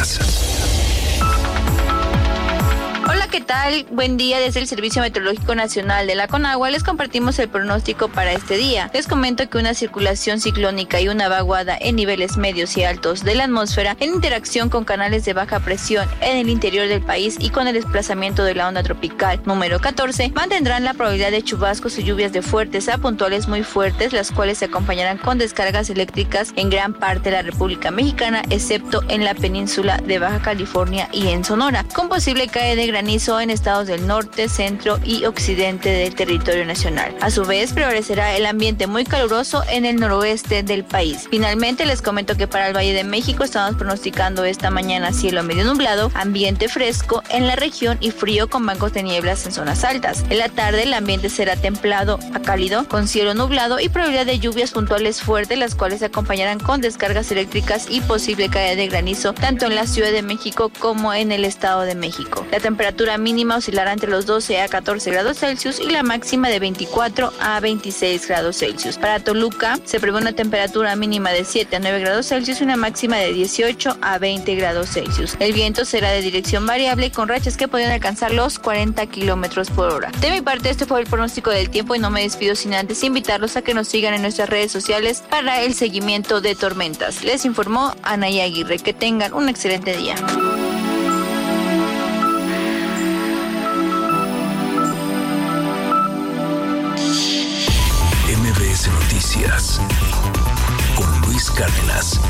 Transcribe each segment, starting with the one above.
Noticias. Hola, ¿qué tal? Buen día. Desde el Servicio Meteorológico Nacional de la Conagua les compartimos el pronóstico para este día. Les comento que una circulación ciclónica y una vaguada en niveles medios y altos de la atmósfera en interacción con canales de baja presión en el interior del país y con el desplazamiento de la onda tropical número 14 mantendrán la probabilidad de chubascos y lluvias de fuertes a puntuales muy fuertes, las cuales se acompañarán con descargas eléctricas en gran parte de la República Mexicana, excepto en la península de Baja California y en Sonora, con posible caída de granizo en estados del norte, centro y occidente del territorio nacional. A su vez, prevalecerá el ambiente muy caluroso en el noroeste del país. Finalmente, les comento que para el Valle de México estamos pronosticando esta mañana cielo medio nublado, ambiente fresco en la región y frío con bancos de nieblas en zonas altas. En la tarde, el ambiente será templado a cálido, con cielo nublado y probabilidad de lluvias puntuales fuertes, las cuales se acompañarán con descargas eléctricas y posible caída de granizo, tanto en la Ciudad de México como en el Estado de México. La temperatura mínima oscilará entre los 12 a 14 grados Celsius y la máxima de 24 a 26 grados Celsius. Para Toluca se prevé una temperatura mínima de 7 a 9 grados Celsius y una máxima de 18 a 20 grados Celsius. El viento será de dirección variable con rachas que podrían alcanzar los 40 kilómetros por hora. De mi parte, este fue el pronóstico del tiempo y no me despido sin antes invitarlos a que nos sigan en nuestras redes sociales para el seguimiento de tormentas. Les informó Anaya Aguirre. Que tengan un excelente día. MBS Noticias con Luis Cárdenas.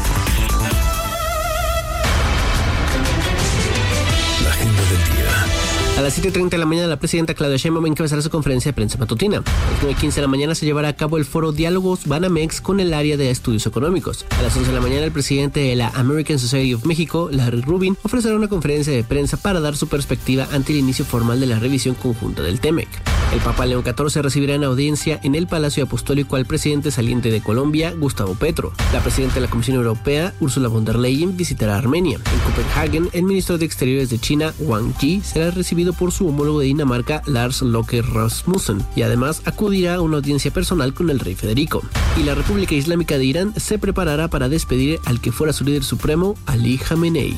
La agenda del día. A las 7:30 de la mañana, la presidenta Claudia Sheinbaum encabezará su conferencia de prensa matutina. A las 9:15 de la mañana se llevará a cabo el foro Diálogos Banamex con el área de estudios económicos. A las 11 de la mañana, el presidente de la American Society of Mexico, Larry Rubin, ofrecerá una conferencia de prensa para dar su perspectiva ante el inicio formal de la revisión conjunta del TEMEC. El Papa León XIV recibirá en audiencia en el Palacio Apostólico al presidente saliente de Colombia, Gustavo Petro. La presidenta de la Comisión Europea, Ursula von der Leyen, visitará Armenia. En Copenhague, el ministro de Exteriores de China, Wang Yi, será recibido por su homólogo de Dinamarca, Lars Løkke Rasmussen, y además acudirá a una audiencia personal con el rey Federico. Y la República Islámica de Irán se preparará para despedir al que fuera su líder supremo, Ali Khamenei.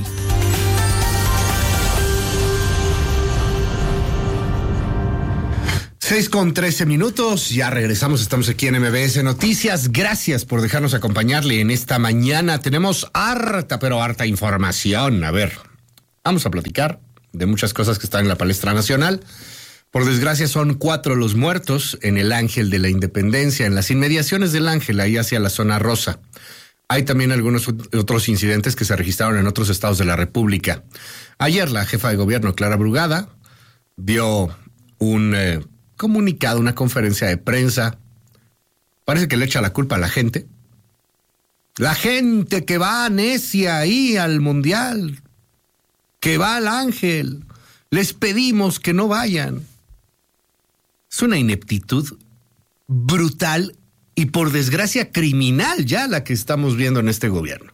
6:13, ya regresamos, estamos aquí en MBS Noticias. Gracias por dejarnos acompañarle en esta mañana. Tenemos harta información. A ver, vamos a platicar de muchas cosas que están en la palestra nacional. Por desgracia son 4 los muertos en el Ángel de la Independencia, en las inmediaciones del Ángel, ahí hacia la zona rosa. Hay también algunos otros incidentes que se registraron en otros estados de la República. Ayer la jefa de gobierno, Clara Brugada, dio un comunicado, una conferencia de prensa. Parece que le echa la culpa a la gente. La gente que va necia ahí al Mundial, que va al Ángel, les pedimos que no vayan. Es una ineptitud brutal y por desgracia criminal ya la que estamos viendo en este gobierno.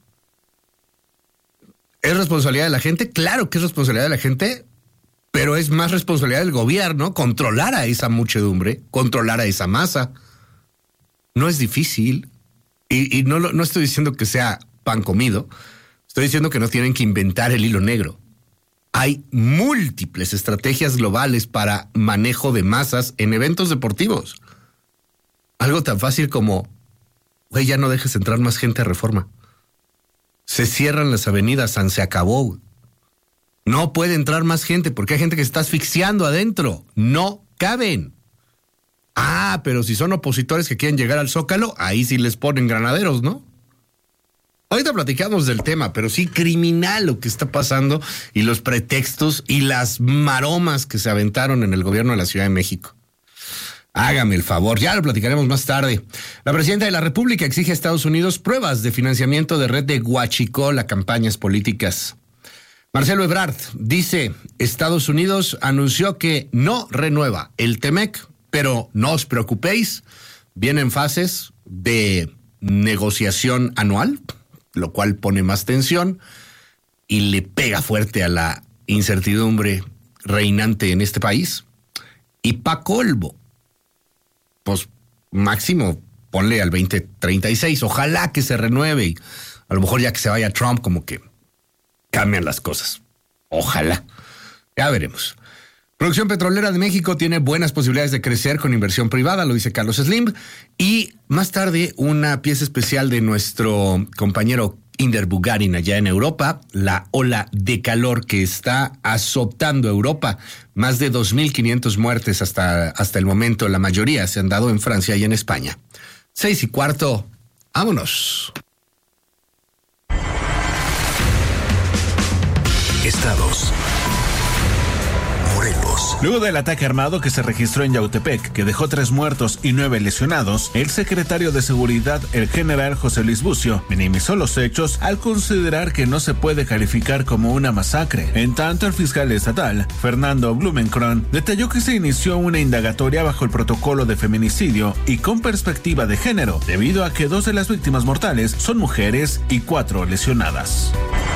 ¿Es responsabilidad de la gente? Claro que es responsabilidad de la gente, pero es más responsabilidad del gobierno controlar a esa muchedumbre, controlar a esa masa. No es difícil. Y no estoy diciendo que sea pan comido. Estoy diciendo que no tienen que inventar el hilo negro. Hay múltiples estrategias globales para manejo de masas en eventos deportivos. Algo tan fácil como, güey, ya no dejes entrar más gente a Reforma. Se cierran las avenidas, se acabó. No puede entrar más gente porque hay gente que se está asfixiando adentro. No caben. Pero si son opositores que quieren llegar al Zócalo, ahí sí les ponen granaderos, ¿no? Ahorita platicamos del tema, pero sí criminal lo que está pasando y los pretextos y las maromas que se aventaron en el gobierno de la Ciudad de México. Hágame el favor, ya lo platicaremos más tarde. La presidenta de la República exige a Estados Unidos pruebas de financiamiento de red de huachicol a campañas políticas. Marcelo Ebrard dice, Estados Unidos anunció que no renueva el TEMEC, pero no os preocupéis, vienen fases de negociación anual, lo cual pone más tensión y le pega fuerte a la incertidumbre reinante en este país. Y pa' colmo, pues máximo ponle al 2036, ojalá que se renueve y a lo mejor ya que se vaya Trump como que cambian las cosas. Ojalá. Ya veremos. Producción Petrolera de México tiene buenas posibilidades de crecer con inversión privada, lo dice Carlos Slim. Y más tarde, una pieza especial de nuestro compañero Inder Bugarin allá en Europa, la ola de calor que está azotando Europa. Más de 2.500 muertes hasta el momento. La mayoría se han dado en Francia y en España. 6:15. Vámonos. Estados. Morelos. Luego del ataque armado que se registró en Yautepec, que dejó 3 muertos y 9 lesionados, el secretario de Seguridad, el general José Luis Bucio, minimizó los hechos al considerar que no se puede calificar como una masacre. En tanto, el fiscal estatal, Fernando Blumenkron, detalló que se inició una indagatoria bajo el protocolo de feminicidio y con perspectiva de género, debido a que 2 de las víctimas mortales son mujeres y 4 lesionadas.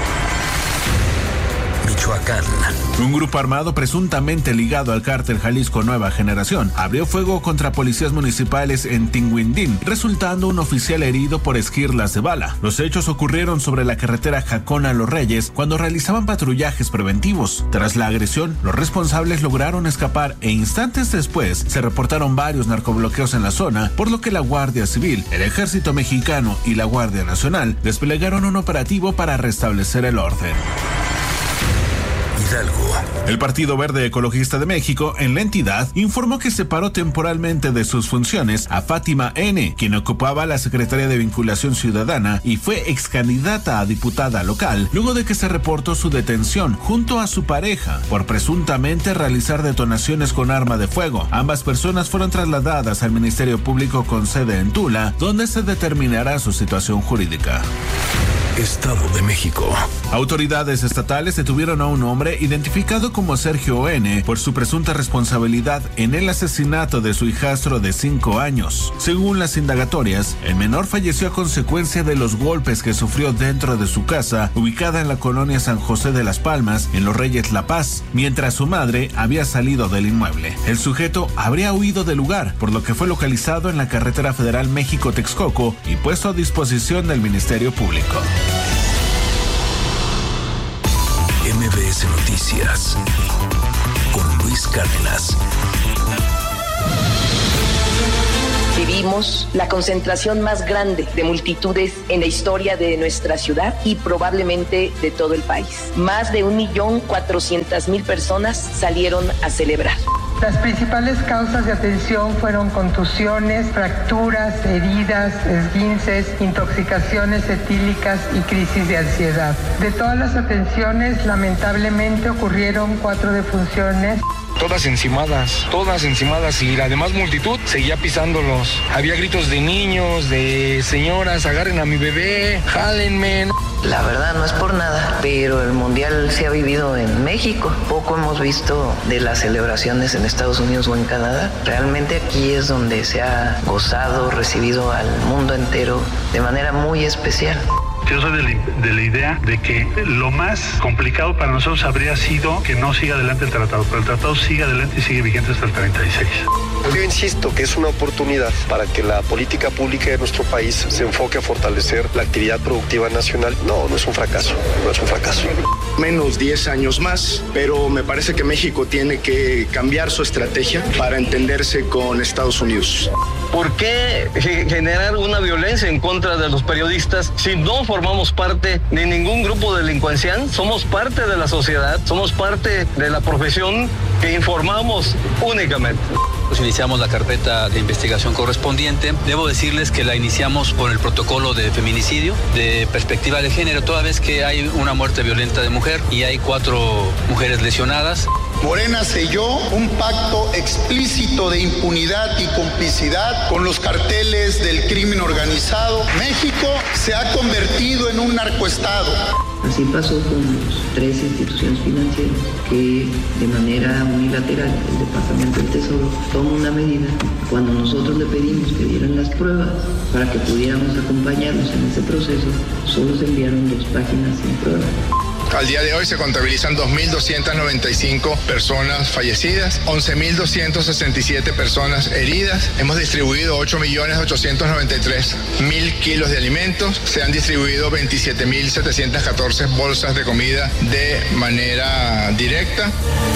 Michoacán. Un grupo armado presuntamente ligado al cártel Jalisco Nueva Generación abrió fuego contra policías municipales en Tinguindín, resultando un oficial herido por esquirlas de bala. Los hechos ocurrieron sobre la carretera Jacona-Los Reyes cuando realizaban patrullajes preventivos. Tras la agresión, los responsables lograron escapar e instantes después se reportaron varios narcobloqueos en la zona, por lo que la Guardia Civil, el Ejército Mexicano y la Guardia Nacional desplegaron un operativo para restablecer el orden. Hidalgo. El Partido Verde Ecologista de México, en la entidad, informó que separó temporalmente de sus funciones a Fátima N., quien ocupaba la Secretaría de Vinculación Ciudadana y fue excandidata a diputada local, luego de que se reportó su detención junto a su pareja por presuntamente realizar detonaciones con arma de fuego. Ambas personas fueron trasladadas al Ministerio Público con sede en Tula, donde se determinará su situación jurídica. Estado de México. Autoridades estatales detuvieron a un hombre identificado como Sergio N. por su presunta responsabilidad en el asesinato de su hijastro de 5 años. Según las indagatorias, el menor falleció a consecuencia de los golpes que sufrió dentro de su casa, ubicada en la colonia San José de las Palmas, en Los Reyes La Paz, mientras su madre había salido del inmueble. El sujeto habría huido del lugar, por lo que fue localizado en la carretera federal México-Texcoco y puesto a disposición del Ministerio Público. MBS Noticias con Luis Cárdenas. Vivimos la concentración más grande de multitudes en la historia de nuestra ciudad y probablemente de todo el país. Más de 1.400.000 personas salieron a celebrar. Las principales causas de atención fueron contusiones, fracturas, heridas, esguinces, intoxicaciones etílicas y crisis de ansiedad. De todas las atenciones, lamentablemente ocurrieron 4 defunciones. Todas encimadas y la demás multitud seguía pisándolos. Había gritos de niños, de señoras, agarren a mi bebé, jálenme. La verdad no es por nada, pero el mundial se ha vivido en México. Poco hemos visto de las celebraciones en Estados Unidos o en Canadá. Realmente aquí es donde se ha gozado, recibido al mundo entero de manera muy especial. Yo soy de la idea de que lo más complicado para nosotros habría sido que no siga adelante el tratado, pero el tratado sigue adelante y sigue vigente hasta el 36. Yo insisto que es una oportunidad para que la política pública de nuestro país se enfoque a fortalecer la actividad productiva nacional. No es un fracaso, no es un fracaso. Menos 10 años más, pero me parece que México tiene que cambiar su estrategia para entenderse con Estados Unidos. ¿Por qué generar una violencia en contra de los periodistas si no formamos parte de ningún grupo delincuencial? Somos parte de la sociedad, somos parte de la profesión que informamos únicamente. Iniciamos la carpeta de investigación correspondiente. Debo decirles que la iniciamos con el protocolo de feminicidio, de perspectiva de género, toda vez que hay una muerte violenta de mujer y hay 4 mujeres lesionadas. Morena selló un pacto explícito de impunidad y complicidad con los carteles del crimen organizado. México se ha convertido en un narcoestado. Así pasó con las 3 instituciones financieras que de manera unilateral el Departamento del Tesoro toma una medida. Cuando nosotros le pedimos que dieran las pruebas para que pudiéramos acompañarnos en ese proceso, solo se enviaron 2 páginas sin pruebas. Al día de hoy se contabilizan 2.295 personas fallecidas, 11.267 personas heridas. Hemos distribuido 8.893.000 kilos de alimentos. Se han distribuido 27.714 bolsas de comida de manera directa.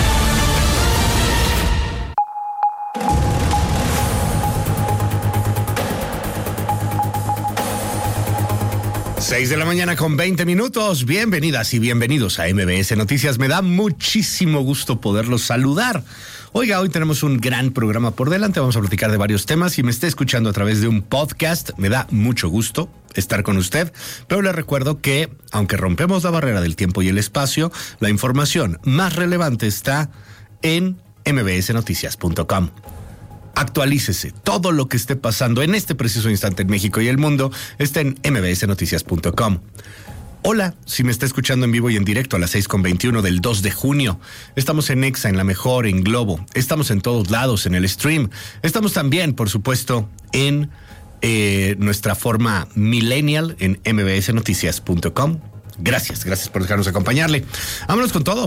Seis de la mañana con 20 minutos. Bienvenidas y bienvenidos a MBS Noticias. Me da muchísimo gusto poderlos saludar. Oiga, hoy tenemos un gran programa por delante. Vamos a platicar de varios temas. Si me está escuchando a través de un podcast, me da mucho gusto estar con usted. Pero le recuerdo que, aunque rompemos la barrera del tiempo y el espacio, la información más relevante está en mbsnoticias.com. Actualícese. Todo lo que esté pasando en este preciso instante en México y el mundo está en mbsnoticias.com. Hola, si me está escuchando en vivo y en directo a las 6:21 del 2 de junio. Estamos en Exa, en La Mejor, en Globo. Estamos en todos lados, en el stream. Estamos también, por supuesto, en nuestra forma millennial en mbsnoticias.com. Gracias por dejarnos acompañarle. Vámonos con todo.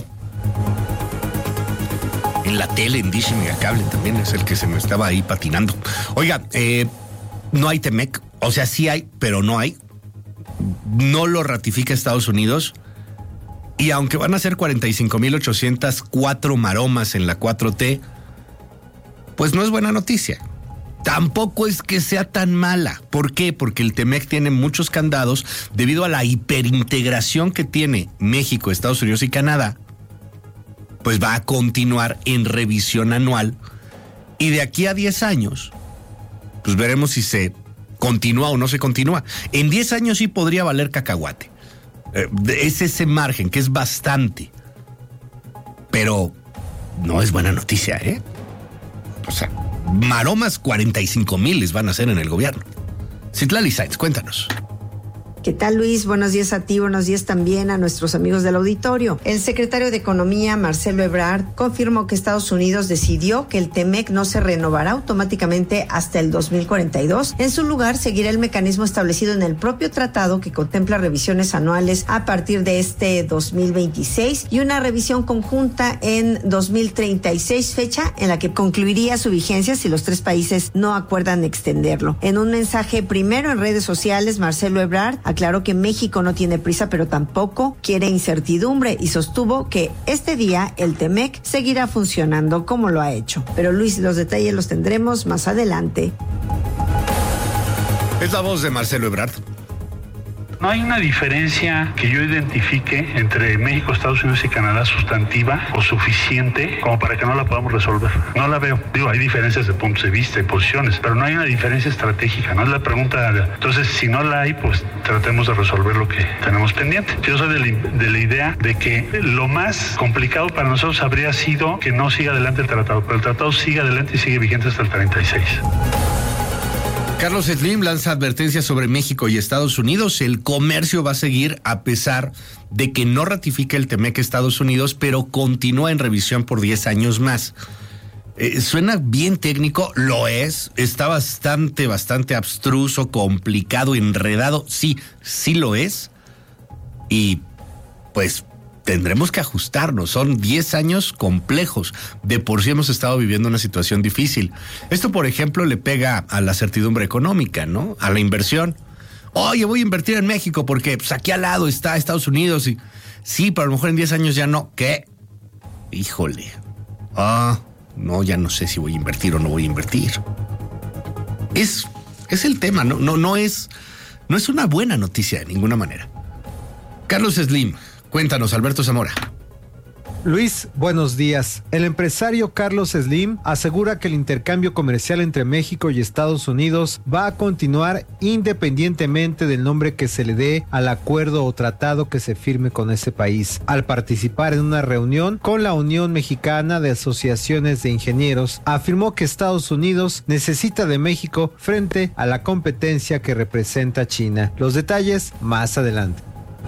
En la tele, en Dish y Megacable también es el que se me estaba ahí patinando. Oiga, no hay TEMEC, o sea, sí hay, pero no hay. No lo ratifica Estados Unidos. Y aunque van a ser 45,804 maromas en la 4T, pues no es buena noticia. Tampoco es que sea tan mala. ¿Por qué? Porque el TEMEC tiene muchos candados debido a la hiperintegración que tiene México, Estados Unidos y Canadá. Pues va a continuar en revisión anual y de aquí a 10 años, pues veremos si se continúa o no se continúa. En 10 años sí podría valer cacahuate. Es ese margen, que es bastante. Pero no es buena noticia, ¿eh? O sea, maromas 45,000 les van a hacer en el gobierno. Citlali Sáenz, cuéntanos. ¿Qué tal, Luis? Buenos días a ti, buenos días también a nuestros amigos del auditorio. El secretario de Economía, Marcelo Ebrard, confirmó que Estados Unidos decidió que el TEMEC no se renovará automáticamente hasta el 2042. En su lugar, seguirá el mecanismo establecido en el propio tratado que contempla revisiones anuales a partir de este 2026 y una revisión conjunta en 2036, fecha en la que concluiría su vigencia si los tres países no acuerdan extenderlo. En un mensaje primero en redes sociales, Marcelo Ebrard aclaró que México no tiene prisa, pero tampoco quiere incertidumbre y sostuvo que este día el TEMEC seguirá funcionando como lo ha hecho. Pero Luis, los detalles los tendremos más adelante. Es la voz de Marcelo Ebrard. No hay una diferencia que yo identifique entre México, Estados Unidos y Canadá sustantiva o suficiente como para que no la podamos resolver. No la veo. Digo, hay diferencias de puntos de vista y posiciones, pero no hay una diferencia estratégica. No es la pregunta. Entonces, si no la hay, pues tratemos de resolver lo que tenemos pendiente. Yo soy de la idea de que lo más complicado para nosotros habría sido que no siga adelante el tratado, pero el tratado sigue adelante y sigue vigente hasta el 36. Carlos Slim lanza advertencias sobre México y Estados Unidos. El comercio va a seguir a pesar de que no ratifique el TEMEC Estados Unidos, pero continúa en revisión por 10 años más. Suena bien técnico, lo es. Está bastante abstruso, complicado, enredado. Sí lo es. Y pues tendremos que ajustarnos. Son 10 años complejos. De por sí hemos estado viviendo una situación difícil. Esto, por ejemplo, le pega a la certidumbre económica, ¿no? A la inversión. Oye, voy a invertir en México porque pues, aquí al lado está Estados Unidos. Y sí, pero a lo mejor en 10 años ya no. ¿Qué? Híjole. No, ya no sé si voy a invertir o no voy a invertir. Es el tema, no es una buena noticia de ninguna manera. Carlos Slim. Cuéntanos, Alberto Zamora. Luis, buenos días. El empresario Carlos Slim asegura que el intercambio comercial entre México y Estados Unidos va a continuar independientemente del nombre que se le dé al acuerdo o tratado que se firme con ese país. Al participar en una reunión con la Unión Mexicana de Asociaciones de Ingenieros, afirmó que Estados Unidos necesita de México frente a la competencia que representa China. Los detalles más adelante.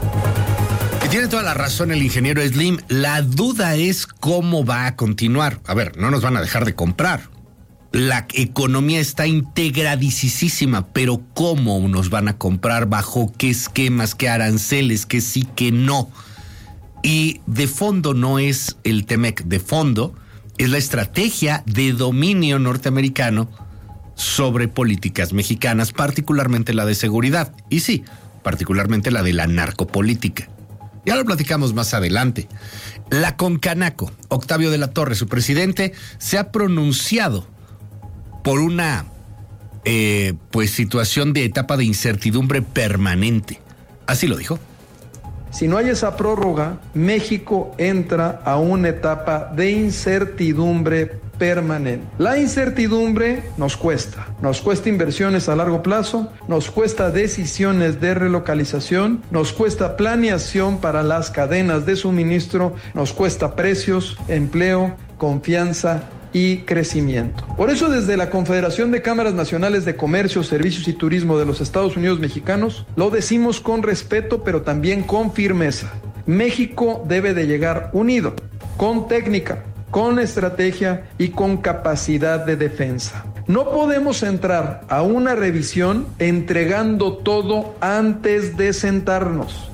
Tiene toda la razón el ingeniero Slim. La duda es cómo va a continuar. A ver, no nos van a dejar de comprar. La economía está integradicísima, pero ¿cómo nos van a comprar? ¿Bajo qué esquemas, qué aranceles, qué sí, qué no? Y de fondo no es el TEMEC, de fondo es la estrategia de dominio norteamericano sobre políticas mexicanas, particularmente la de seguridad. Y sí, particularmente la de la narcopolítica. Ya lo platicamos más adelante. La Concanaco, Octavio de la Torre, su presidente, se ha pronunciado por una situación de etapa de incertidumbre permanente. Así lo dijo. Si no hay esa prórroga, México entra a una etapa de incertidumbre permanente. La incertidumbre nos cuesta inversiones a largo plazo, nos cuesta decisiones de relocalización, nos cuesta planeación para las cadenas de suministro, nos cuesta precios, empleo, confianza y crecimiento. Por eso, desde la Confederación de Cámaras Nacionales de Comercio, Servicios y Turismo de los Estados Unidos Mexicanos, lo decimos con respeto, pero también con firmeza. México debe de llegar unido, con técnica, con estrategia y con capacidad de defensa. No podemos entrar a una revisión entregando todo antes de sentarnos.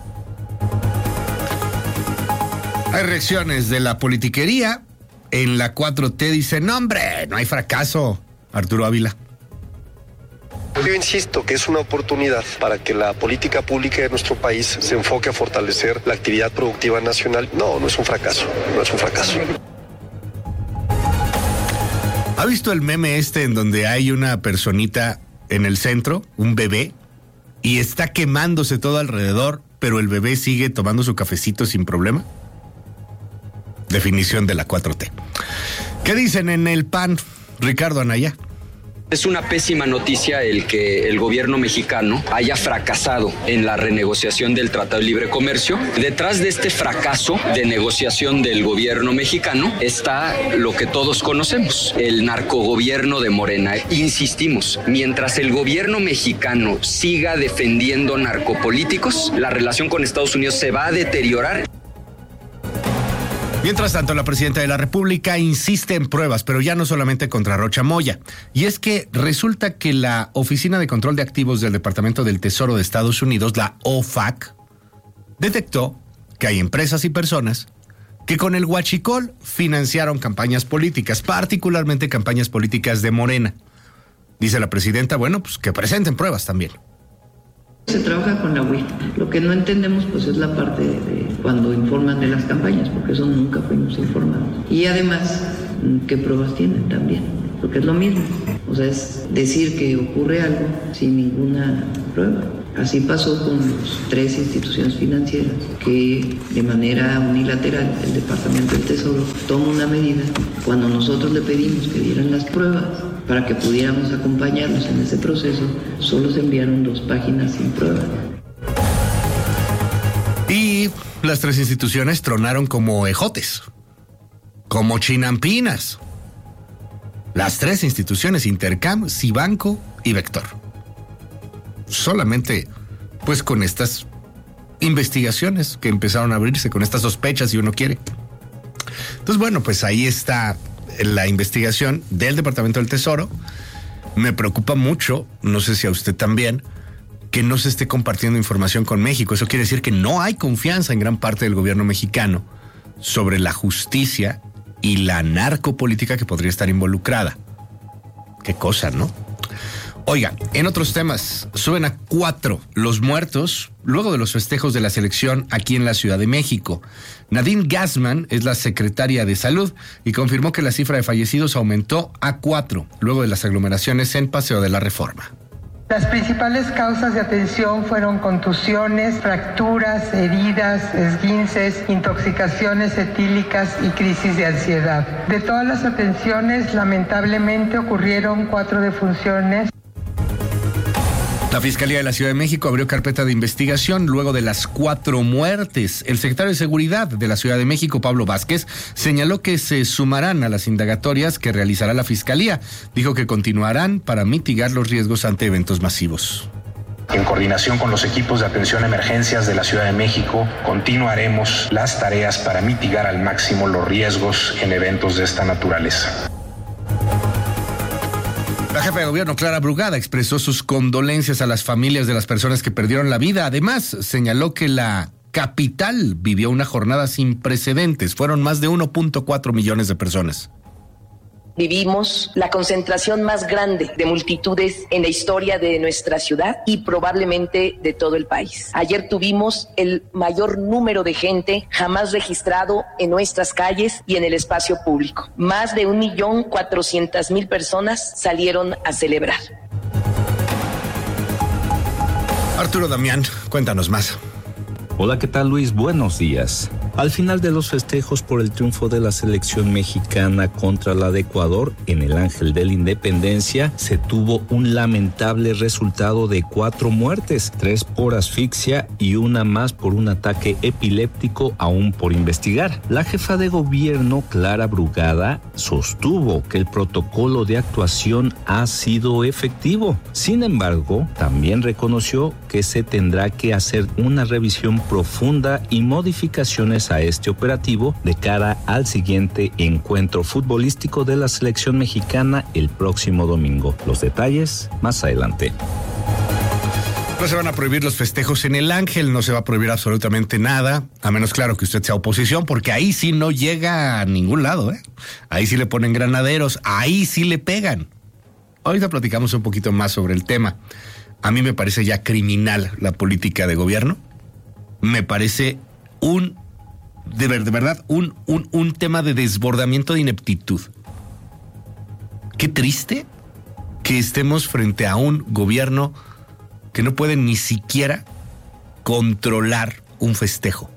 Hay reacciones de la politiquería. En la 4T dicen, no hombre, no hay fracaso. Arturo Ávila. Yo insisto que es una oportunidad para que la política pública de nuestro país se enfoque a fortalecer la actividad productiva nacional. No es un fracaso, no es un fracaso. ¿Ha visto el meme en donde hay una personita en el centro, un bebé, y está quemándose todo alrededor, pero el bebé sigue tomando su cafecito sin problema? Definición de la 4T. ¿Qué dicen en el PAN, Ricardo Anaya? Es una pésima noticia el que el gobierno mexicano haya fracasado en la renegociación del Tratado de Libre Comercio. Detrás de este fracaso de negociación del gobierno mexicano está lo que todos conocemos, el narcogobierno de Morena. Insistimos, mientras el gobierno mexicano siga defendiendo narcopolíticos, la relación con Estados Unidos se va a deteriorar. Mientras tanto, la presidenta de la República insiste en pruebas, pero ya no solamente contra Rocha Moya. Y es que resulta que la Oficina de Control de Activos del Departamento del Tesoro de Estados Unidos, la OFAC, detectó que hay empresas y personas que con el huachicol financiaron campañas políticas, particularmente campañas políticas de Morena. Dice la presidenta, bueno, pues que presenten pruebas también. Se trabaja con la UIF. Lo que no entendemos pues es la parte de cuando informan de las campañas, porque eso nunca fuimos informados. Y además, ¿qué pruebas tienen también? Porque es lo mismo. O sea, es decir que ocurre algo sin ninguna prueba. Así pasó con las 3 instituciones financieras que de manera unilateral el Departamento del Tesoro toma una medida cuando nosotros le pedimos que dieran las pruebas para que pudiéramos acompañarnos en ese proceso. Solo se enviaron 2 páginas sin pruebas. Y las 3 instituciones tronaron como ejotes, como chinampinas. Las 3 instituciones, Intercam, Cibanco y Vector. Solamente, pues con estas investigaciones que empezaron a abrirse, con estas sospechas, si uno quiere. Entonces, bueno, pues ahí está la investigación del Departamento del Tesoro. Me preocupa mucho, no sé si a usted también, que no se esté compartiendo información con México. Eso quiere decir que no hay confianza en gran parte del gobierno mexicano sobre la justicia y la narcopolítica que podría estar involucrada. Qué cosa, ¿no? Oiga, en otros temas, suben a 4 los muertos luego de los festejos de la selección aquí en la Ciudad de México. Nadine Gassman es la secretaria de Salud y confirmó que la cifra de fallecidos aumentó a 4 luego de las aglomeraciones en Paseo de la Reforma. Las principales causas de atención fueron contusiones, fracturas, heridas, esguinces, intoxicaciones etílicas y crisis de ansiedad. De todas las atenciones, lamentablemente ocurrieron 4 defunciones. La Fiscalía de la Ciudad de México abrió carpeta de investigación luego de las 4 muertes. El secretario de Seguridad de la Ciudad de México, Pablo Vázquez, señaló que se sumarán a las indagatorias que realizará la Fiscalía. Dijo que continuarán para mitigar los riesgos ante eventos masivos. En coordinación con los equipos de atención a emergencias de la Ciudad de México, continuaremos las tareas para mitigar al máximo los riesgos en eventos de esta naturaleza. La jefa de gobierno, Clara Brugada, expresó sus condolencias a las familias de las personas que perdieron la vida. Además, señaló que la capital vivió una jornada sin precedentes. Fueron más de 1.4 millones de personas. Vivimos la concentración más grande de multitudes en la historia de nuestra ciudad y probablemente de todo el país. Ayer tuvimos el mayor número de gente jamás registrado en nuestras calles y en el espacio público. Más de 1.400.000 personas salieron a celebrar. Arturo Damián, cuéntanos más. Hola, ¿qué tal, Luis? Buenos días. Al final de los festejos por el triunfo de la selección mexicana contra la de Ecuador en el Ángel de la Independencia, se tuvo un lamentable resultado de 4 muertes, 3 por asfixia y una más por un ataque epiléptico aún por investigar. La jefa de gobierno, Clara Brugada, sostuvo que el protocolo de actuación ha sido efectivo. Sin embargo, también reconoció que se tendrá que hacer una revisión profunda y modificaciones a este operativo de cara al siguiente encuentro futbolístico de la selección mexicana el próximo domingo. Los detalles más adelante. No se van a prohibir los festejos en el Ángel, no se va a prohibir absolutamente nada, a menos claro que usted sea oposición, porque ahí sí no llega a ningún lado, ¿eh? Ahí sí le ponen granaderos, ahí sí le pegan. Ahorita platicamos un poquito más sobre el tema. A mí me parece ya criminal la política de gobierno. Me parece de verdad un tema de desbordamiento de ineptitud. Qué triste que estemos frente a un gobierno que no puede ni siquiera controlar un festejo.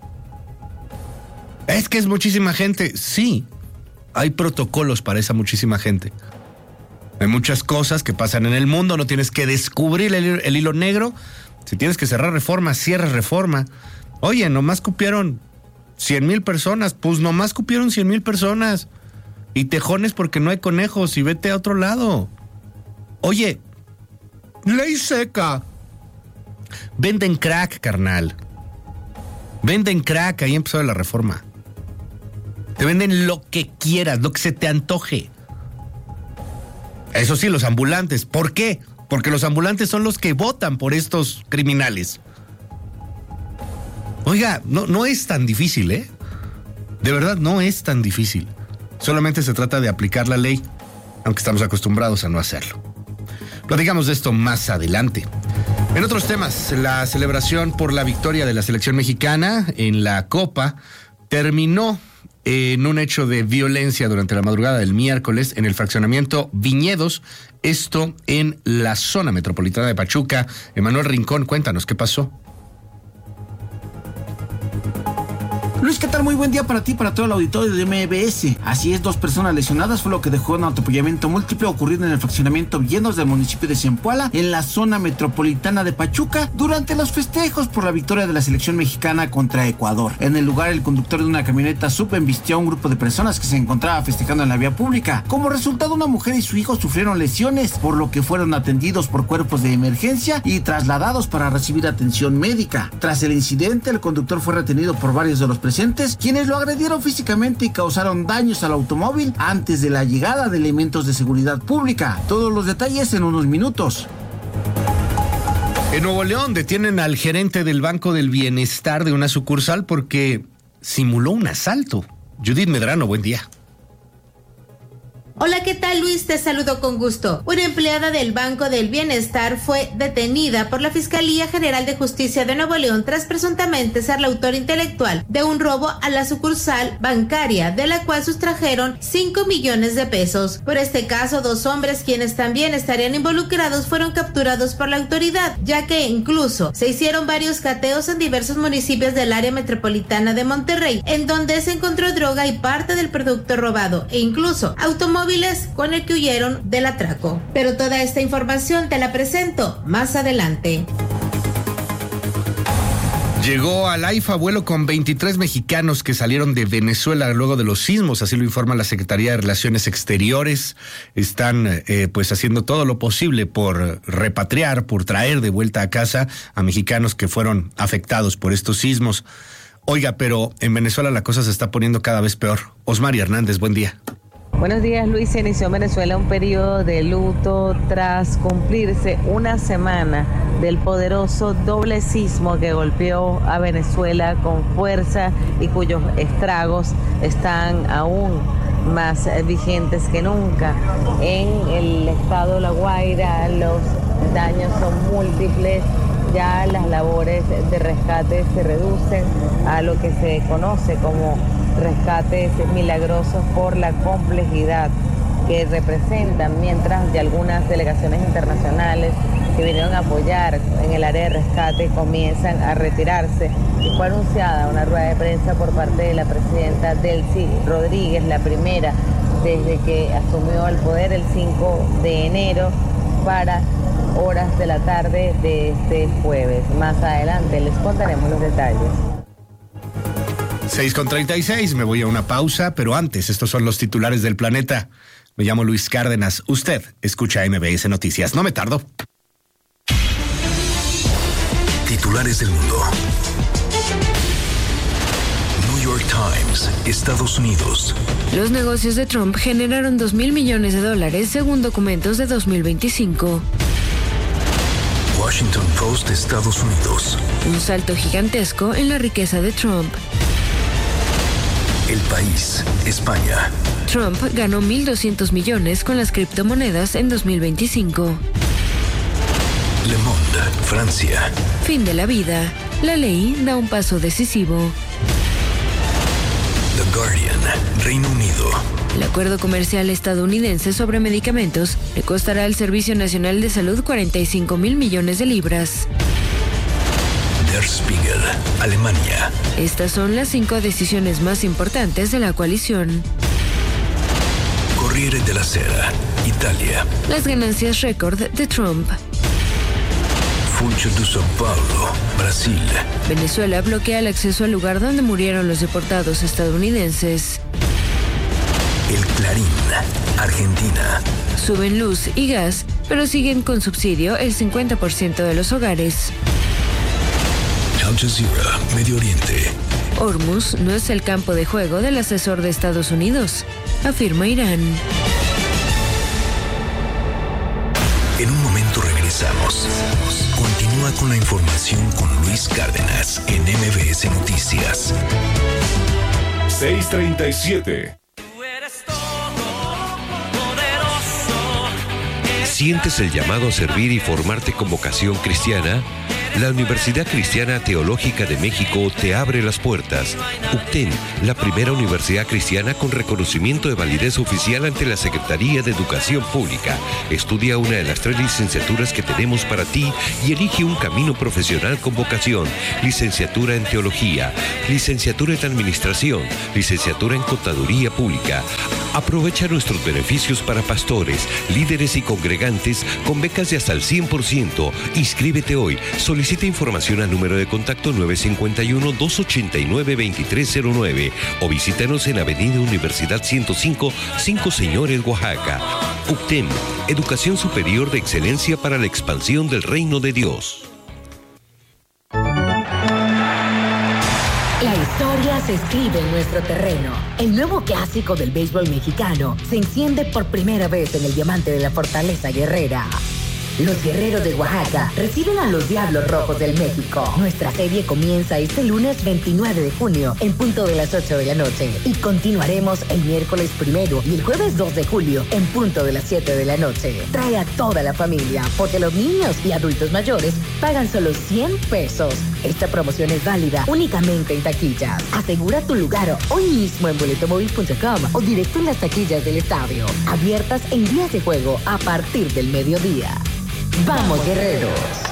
Es que es muchísima gente. Sí, hay protocolos para esa muchísima gente. Hay muchas cosas que pasan en el mundo, no tienes que descubrir el hilo negro. Si tienes que cerrar Reforma, cierra Reforma. Oye, nomás cupieron 100,000 personas, pues nomás cupieron 100,000 personas. Y tejones porque no hay conejos y vete a otro lado. Oye, ley seca. Venden crack, carnal. Venden crack, ahí empezó la Reforma. Te venden lo que quieras, lo que se te antoje. Eso sí, los ambulantes. ¿Por qué? Porque los ambulantes son los que votan por estos criminales. Oiga, no es tan difícil, ¿eh? De verdad, no es tan difícil. Solamente se trata de aplicar la ley, aunque estamos acostumbrados a no hacerlo. Platicamos de esto más adelante. En otros temas, la celebración por la victoria de la selección mexicana en la Copa terminó en un hecho de violencia durante la madrugada del miércoles en el fraccionamiento Viñedos, esto en la zona metropolitana de Pachuca. Emanuel Rincón, cuéntanos, ¿qué pasó? Luis, ¿qué tal? Muy buen día para ti, para todo el auditorio de MBS. Así es, 2 personas lesionadas fue lo que dejó un atropellamiento múltiple ocurrido en el fraccionamiento Viñedos del municipio de Zempoala, en la zona metropolitana de Pachuca, durante los festejos por la victoria de la selección mexicana contra Ecuador. En el lugar, el conductor de una camioneta sub embistió a un grupo de personas que se encontraba festejando en la vía pública. Como resultado, una mujer y su hijo sufrieron lesiones, por lo que fueron atendidos por cuerpos de emergencia y trasladados para recibir atención médica. Tras el incidente, el conductor fue retenido por varios de los presentes, quienes lo agredieron físicamente y causaron daños al automóvil antes de la llegada de elementos de seguridad pública. Todos los detalles en unos minutos. En Nuevo León detienen al gerente del Banco del Bienestar de una sucursal porque simuló un asalto. Judith Medrano, buen día. Hola, ¿qué tal, Luis? Te saludo con gusto. Una empleada del Banco del Bienestar fue detenida por la Fiscalía General de Justicia de Nuevo León tras presuntamente ser la autora intelectual de un robo a la sucursal bancaria, de la cual sustrajeron 5 millones de pesos. Por este caso, 2 hombres, quienes también estarían involucrados, fueron capturados por la autoridad, ya que incluso se hicieron varios cateos en diversos municipios del área metropolitana de Monterrey, en donde se encontró droga y parte del producto robado, e incluso automóviles con el que huyeron del atraco. Pero toda esta información te la presento más adelante. Llegó al AIFA vuelo con 23 mexicanos que salieron de Venezuela luego de los sismos, así lo informa la Secretaría de Relaciones Exteriores. Están pues haciendo todo lo posible por repatriar, por traer de vuelta a casa a mexicanos que fueron afectados por estos sismos. Oiga, pero en Venezuela la cosa se está poniendo cada vez peor. Osmari Hernández, buen día. Buenos días, Luis. Se inició en Venezuela un periodo de luto tras cumplirse una semana del poderoso doble sismo que golpeó a Venezuela con fuerza y cuyos estragos están aún más vigentes que nunca. En el estado de La Guaira los daños son múltiples. Ya las labores de rescate se reducen a lo que se conoce como rescates milagrosos por la complejidad que representan, mientras de algunas delegaciones internacionales que vinieron a apoyar en el área de rescate comienzan a retirarse. Y fue anunciada una rueda de prensa por parte de la presidenta Delcy Rodríguez, la primera desde que asumió el poder el 5 de enero, para horas de la tarde de este jueves. Más adelante les contaremos los detalles. 6:36, me voy a una pausa, pero antes, estos son los titulares del planeta. Me llamo Luis Cárdenas. Usted escucha MBS Noticias. No me tardo. Titulares del mundo. New York Times, Estados Unidos. Los negocios de Trump generaron $2,000 millones según documentos de 2025. Washington Post, Estados Unidos. Un salto gigantesco en la riqueza de Trump. El País, España. Trump ganó 1.200 millones con las criptomonedas en 2025. Le Monde, Francia. Fin de la vida. La ley da un paso decisivo. The Guardian, Reino Unido. El acuerdo comercial estadounidense sobre medicamentos le costará al Servicio Nacional de Salud 45,000 millones de libras. Der Spiegel, Alemania. Estas son las 5 decisiones más importantes de la coalición. Corriere della Sera, Italia. Las ganancias récord de Trump. Funcho de São Paulo, Brasil. Venezuela bloquea el acceso al lugar donde murieron los deportados estadounidenses. El Clarín, Argentina. Suben luz y gas, pero siguen con subsidio el 50% de los hogares. Al Jazeera, Medio Oriente. Hormuz no es el campo de juego del asesor de Estados Unidos, afirma Irán. En un momento regresamos. Continúa con la información con Luis Cárdenas en MBS Noticias. 6:37. ¿Sientes el llamado a servir y formarte con vocación cristiana? La Universidad Cristiana Teológica de México te abre las puertas. UCTEM, la primera universidad cristiana con reconocimiento de validez oficial ante la Secretaría de Educación Pública. Estudia una de las 3 licenciaturas que tenemos para ti y elige un camino profesional con vocación. Licenciatura en Teología, licenciatura en Administración, licenciatura en Contaduría Pública. Aprovecha nuestros beneficios para pastores, líderes y congregantes con becas de hasta el 100%. Inscríbete hoy. Solicita información al número de contacto 951-289-2309 o visítanos en Avenida Universidad 105, 5 Señores, Oaxaca. UCTEM, Educación Superior de Excelencia para la expansión del Reino de Dios. La historia se escribe en nuestro terreno. El nuevo clásico del béisbol mexicano se enciende por primera vez en el diamante de la Fortaleza Guerrera. Los guerreros de Oaxaca reciben a los Diablos Rojos del México. Nuestra serie comienza este lunes 29 de junio en punto de las 8 de la noche. Y continuaremos el miércoles 1 y el jueves 2 de julio en punto de las 7 de la noche. Trae a toda la familia, porque los niños y adultos mayores pagan solo 100 pesos. Esta promoción es válida únicamente en taquillas. Asegura tu lugar hoy mismo en boletomóvil.com o directo en las taquillas del estadio. Abiertas en días de juego a partir del mediodía. ¡Vamos, guerreros!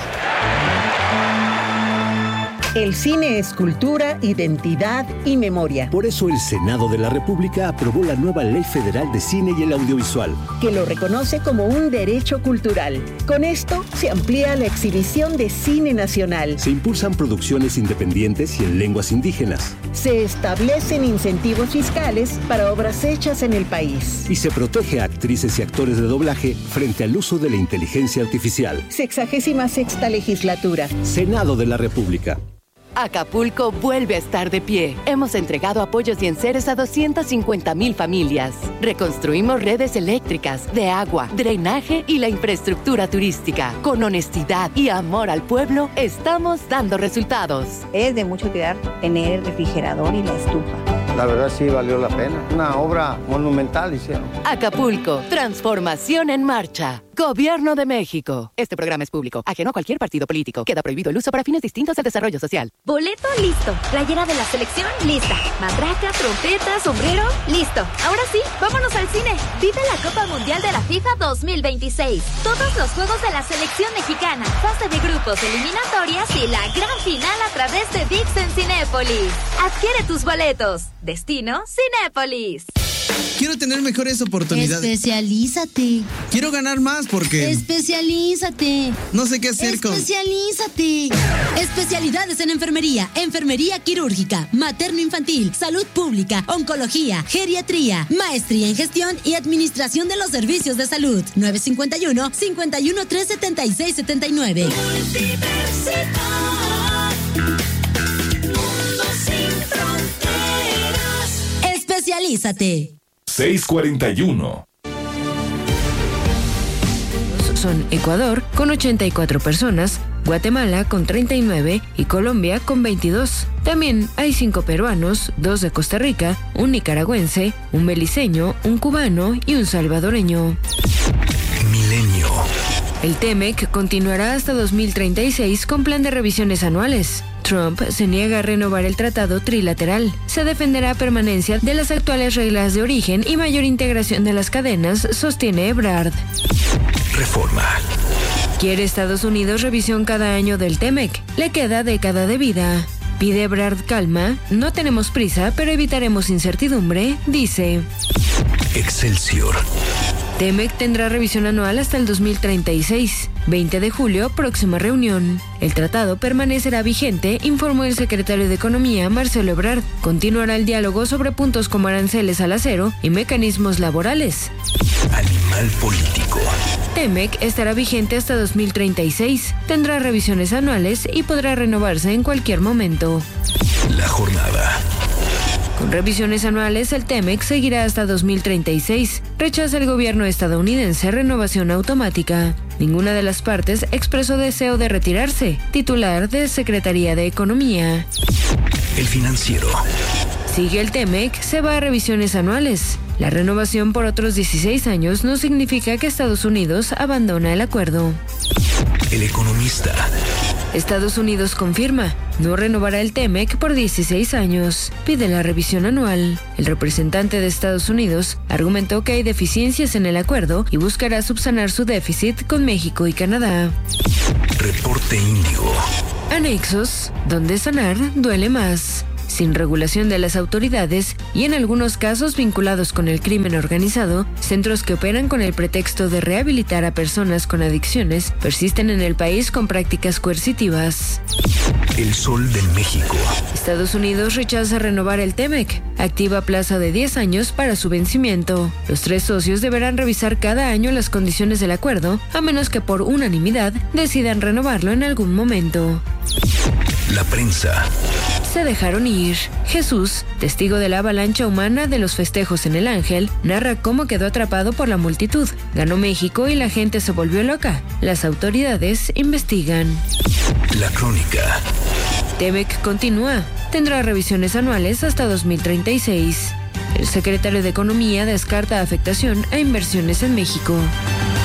El cine es cultura, identidad y memoria. Por eso el Senado de la República aprobó la nueva Ley Federal de Cine y el Audiovisual, que lo reconoce como un derecho cultural. Con esto se amplía la exhibición de cine nacional. Se impulsan producciones independientes y en lenguas indígenas. Se establecen incentivos fiscales para obras hechas en el país. Y se protege a actrices y actores de doblaje frente al uso de la inteligencia artificial. 66ª legislatura. Senado de la República. Acapulco vuelve a estar de pie. Hemos entregado apoyos y enseres a 250,000 familias. Reconstruimos redes eléctricas, de agua, drenaje y la infraestructura turística. Con honestidad y amor al pueblo, estamos dando resultados. Es de mucha utilidad tener el refrigerador y la estufa. La verdad sí valió la pena. Una obra monumental hicieron. Acapulco, transformación en marcha. Gobierno de México. Este programa es público, ajeno a cualquier partido político. Queda prohibido el uso para fines distintos al desarrollo social. Boleto listo. Playera de la selección lista. Matraca, trompeta, sombrero listo. Ahora sí, vámonos al cine. Vive la Copa Mundial de la FIFA 2026. Todos los juegos de la selección mexicana. Fase de grupos, eliminatorias y la gran final a través de ViX en Cinépolis. Adquiere tus boletos. Destino Cinépolis. Quiero tener mejores oportunidades. Especialízate. Quiero ganar más porque... Especialízate. No sé qué hacer con... Especialízate. Especialidades en enfermería, enfermería quirúrgica, materno-infantil, salud pública, oncología, geriatría, maestría en gestión y administración de los servicios de salud. 951-513-7679. Especialízate. 641. Son Ecuador con 84 personas, Guatemala con 39 y Colombia con 22. También hay 5 peruanos, 2 de Costa Rica, un nicaragüense, un beliceño, un cubano y un salvadoreño. Milenio. El TEMEC continuará hasta 2036 con plan de revisiones anuales. Trump se niega a renovar el tratado trilateral. Se defenderá permanencia de las actuales reglas de origen y mayor integración de las cadenas, sostiene Ebrard. Reforma. Quiere Estados Unidos revisión cada año del TEMEC. Le queda década de vida. Pide Ebrard calma. No tenemos prisa, pero evitaremos incertidumbre, dice. Excelsior. TEMEC tendrá revisión anual hasta el 2036. 20 de julio, próxima reunión. El tratado permanecerá vigente, informó el secretario de Economía, Marcelo Ebrard. Continuará el diálogo sobre puntos como aranceles al acero y mecanismos laborales. Animal político. TEMEC estará vigente hasta 2036. Tendrá revisiones anuales y podrá renovarse en cualquier momento. La jornada. Con revisiones anuales, el TEMEC seguirá hasta 2036. Rechaza el gobierno estadounidense renovación automática. Ninguna de las partes expresó deseo de retirarse. Titular de Secretaría de Economía. El Financiero. Sigue el TEMEC, se va a revisiones anuales. La renovación por otros 16 años no significa que Estados Unidos abandona el acuerdo. El Economista. Estados Unidos confirma, no renovará el TEMEC por 16 años. Pide la revisión anual. El representante de Estados Unidos argumentó que hay deficiencias en el acuerdo y buscará subsanar su déficit con México y Canadá. Reporte Índigo. Anexos, donde sanar duele más. Sin regulación de las autoridades y en algunos casos vinculados con el crimen organizado, centros que operan con el pretexto de rehabilitar a personas con adicciones persisten en el país con prácticas coercitivas. El Sol de México. Estados Unidos rechaza renovar el TEMEC. Activa plazo de 10 años para su vencimiento. Los 3 socios deberán revisar cada año las condiciones del acuerdo, a menos que por unanimidad decidan renovarlo en algún momento. La prensa. Se dejaron ir. Jesús, testigo de la avalancha humana de los festejos en el Ángel, narra cómo quedó atrapado por la multitud. Ganó México y la gente se volvió loca. Las autoridades investigan. La Crónica. TEMEC continúa. Tendrá revisiones anuales hasta 2036. El secretario de Economía descarta afectación a inversiones en México.